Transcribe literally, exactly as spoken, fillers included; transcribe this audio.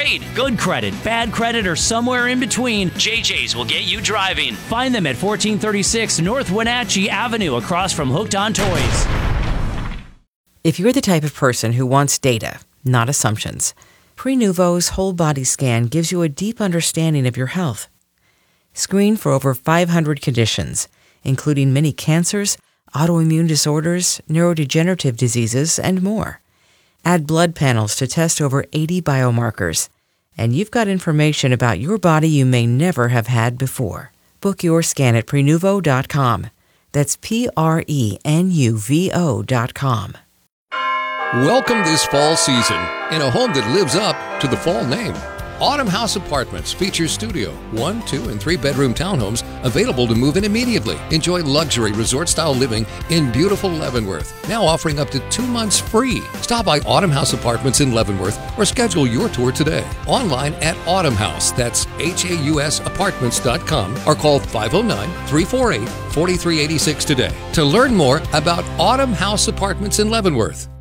great. Good credit, bad credit, or somewhere in between, J J's will get you driving. Find them at fourteen thirty-six North Wenatchee Avenue across from Hooked on Toys. If you're the type of person who wants data, not assumptions, Prenuvo's whole body scan gives you a deep understanding of your health. Screen for over five hundred conditions, including many cancers, autoimmune disorders, neurodegenerative diseases, and more. Add blood panels to test over eighty biomarkers, and you've got information about your body you may never have had before. Book your scan at Prenuvo dot com. That's P R E N U V O dot com. Welcome this fall season in a home that lives up to the fall name. Autumn House Apartments features studio, one, two, and three bedroom townhomes available to move in immediately. Enjoy luxury resort-style living in beautiful Leavenworth, now offering up to two months free. Stop by Autumn House Apartments in Leavenworth or schedule your tour today. Online at Autumn House, that's H A U S apartments dot com, or call five oh nine, three four eight, four three eight six today to learn more about Autumn House Apartments in Leavenworth.